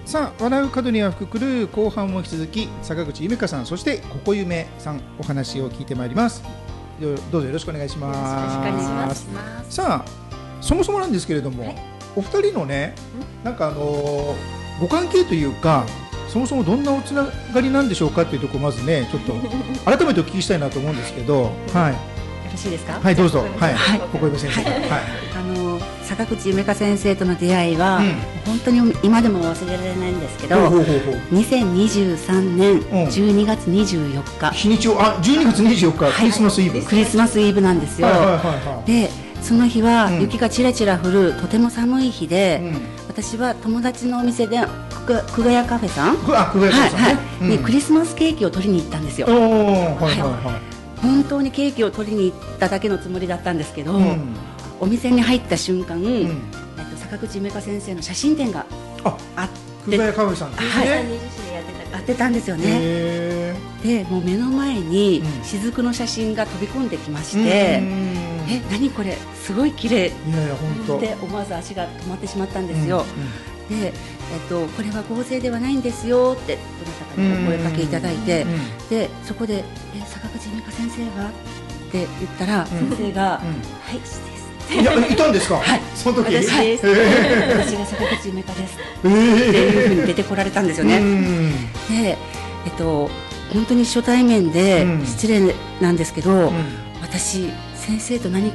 さあ、笑う角には福来る後半も引き続き坂口ゆめかさん、そしてここゆめさん、お話を聞いてまいります。どうぞよろしくお願いします。 よろしくお願いします。 さあ、そもそもなんですけれども、はい、お二人のね、なんかご関係というか、そもそもどんなおつながりなんでしょうかっていうところまずね、ちょっと改めてお聞きしたいなと思うんですけど、はい、よろしいですか。 はい、どうぞ。はい、ここゆめ先生。はい、 坂口ゆめか先生との出会いは、本当に今でも忘れられないんですけど、2023年12月24日、 日にちを12月24日、クリスマスイブ、 クリスマスイブなんですよ。で、その日は雪がちらちら降るとても寒い日で、私は友達のお店で久我屋カフェさんにクリスマスケーキを取りに行ったんですよ。本当にケーキを取りに行っただけのつもりだったんですけど、お店に入った瞬間、坂口ゆめか先生の写真展があって、 久我屋カフェさんでやってたんですよね。で、もう目の前に雫の写真が飛び込んできまして、何これすごい綺麗って思わず足が止まってしまったんですよ。で、これは合成ではないんですよってどなたかにお声かけいただいて、でそこで坂口ゆめか先生はって言ったら、先生がはいですいたんですか。 はい、 その時私が坂口ゆめかですっていうふうに出てこられたんですよね。で、本当に初対面で失礼なんですけど、私先生と何